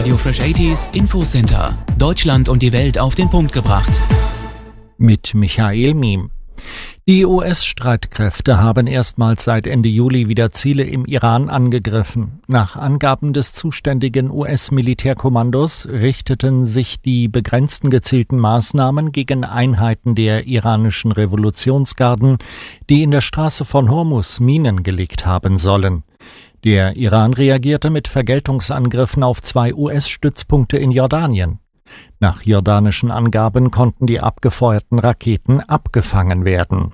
Radio Fresh 80s Infocenter. Deutschland und die Welt auf den Punkt gebracht. Mit Michael Miem. Die US-Streitkräfte haben erstmals seit Ende Juli wieder Ziele im Iran angegriffen. Nach Angaben des zuständigen US-Militärkommandos richteten sich die begrenzten gezielten Maßnahmen gegen Einheiten der iranischen Revolutionsgarden, die in der Straße von Hormuz Minen gelegt haben sollen. Der Iran reagierte mit Vergeltungsangriffen auf 2 US-Stützpunkte in Jordanien. Nach jordanischen Angaben konnten die abgefeuerten Raketen abgefangen werden.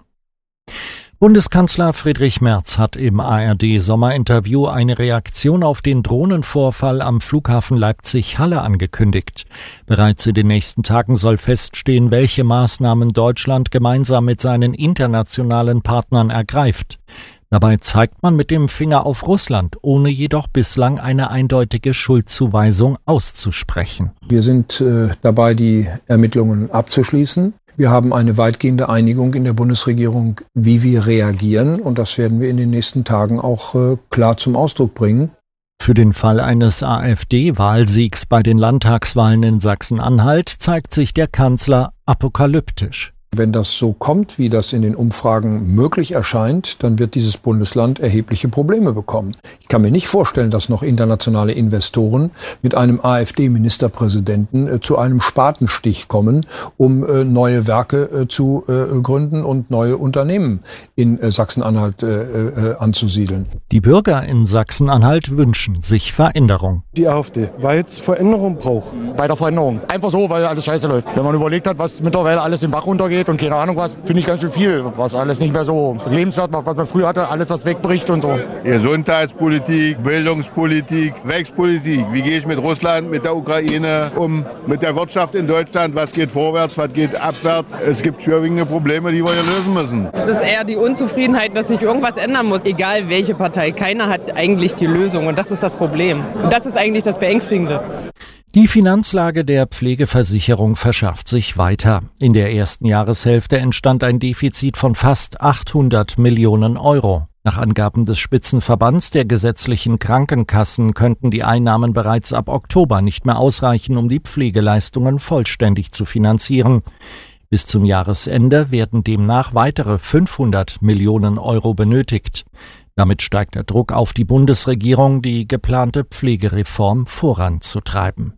Bundeskanzler Friedrich Merz hat im ARD-Sommerinterview eine Reaktion auf den Drohnenvorfall am Flughafen Leipzig-Halle angekündigt. Bereits in den nächsten Tagen soll feststehen, welche Maßnahmen Deutschland gemeinsam mit seinen internationalen Partnern ergreift. Dabei zeigt man mit dem Finger auf Russland, ohne jedoch bislang eine eindeutige Schuldzuweisung auszusprechen. Wir sind dabei, die Ermittlungen abzuschließen. Wir haben eine weitgehende Einigung in der Bundesregierung, wie wir reagieren. Und das werden wir in den nächsten Tagen auch klar zum Ausdruck bringen. Für den Fall eines AfD-Wahlsiegs bei den Landtagswahlen in Sachsen-Anhalt zeigt sich der Kanzler apokalyptisch. Wenn das so kommt, wie das in den Umfragen möglich erscheint, dann wird dieses Bundesland erhebliche Probleme bekommen. Ich kann mir nicht vorstellen, dass noch internationale Investoren mit einem AfD-Ministerpräsidenten zu einem Spatenstich kommen, um neue Werke zu gründen und neue Unternehmen in Sachsen-Anhalt anzusiedeln. Die Bürger in Sachsen-Anhalt wünschen sich Veränderung. Die AfD, weil es Veränderung braucht. Bei der Veränderung. Einfach so, weil alles scheiße läuft. Wenn man überlegt hat, was mittlerweile alles den Bach runtergeht und keine Ahnung was, finde ich ganz schön viel, was alles nicht mehr so lebenswert macht, was man früher hatte, alles was wegbricht und so. Gesundheitspolitik, Bildungspolitik, Rechtspolitik. Wie gehe ich mit Russland, mit der Ukraine um, mit der Wirtschaft in Deutschland, was geht vorwärts, was geht abwärts. Es gibt schwerwiegende Probleme, die wir hier lösen müssen. Es ist eher die Unzufriedenheit, dass sich irgendwas ändern muss, egal welche Partei. Keiner hat eigentlich die Lösung und das ist das Problem. Und das ist eigentlich das Beängstigende. Die Finanzlage der Pflegeversicherung verschärft sich weiter. In der ersten Jahreshälfte entstand ein Defizit von fast 800 Millionen Euro. Nach Angaben des Spitzenverbands der gesetzlichen Krankenkassen könnten die Einnahmen bereits ab Oktober nicht mehr ausreichen, um die Pflegeleistungen vollständig zu finanzieren. Bis zum Jahresende werden demnach weitere 500 Millionen Euro benötigt. Damit steigt der Druck auf die Bundesregierung, die geplante Pflegereform voranzutreiben.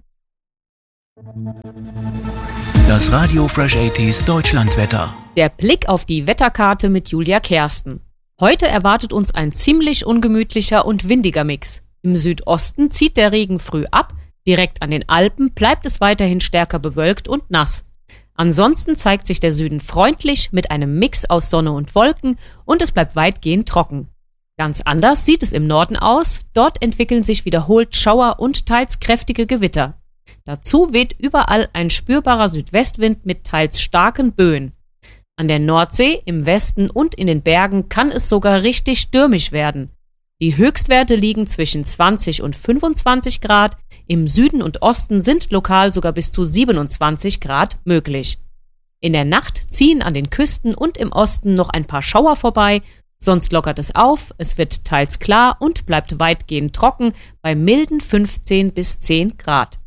Das Radio Fresh 80s Deutschlandwetter. Der Blick auf die Wetterkarte mit Julia Kersten. Heute erwartet uns ein ziemlich ungemütlicher und windiger Mix. Im Südosten zieht der Regen früh ab, direkt an den Alpen bleibt es weiterhin stärker bewölkt und nass. Ansonsten zeigt sich der Süden freundlich mit einem Mix aus Sonne und Wolken und es bleibt weitgehend trocken. Ganz anders sieht es im Norden aus, dort entwickeln sich wiederholt Schauer und teils kräftige Gewitter. Dazu weht überall ein spürbarer Südwestwind mit teils starken Böen. An der Nordsee, im Westen und in den Bergen kann es sogar richtig stürmisch werden. Die Höchstwerte liegen zwischen 20 und 25 Grad, im Süden und Osten sind lokal sogar bis zu 27 Grad möglich. In der Nacht ziehen an den Küsten und im Osten noch ein paar Schauer vorbei, sonst lockert es auf, es wird teils klar und bleibt weitgehend trocken bei milden 15 bis 10 Grad.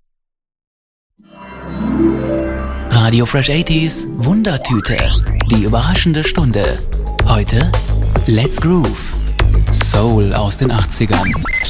Radio Fresh 80s Wundertüte. Die überraschende Stunde. Heute Let's Groove. Soul aus den 80ern.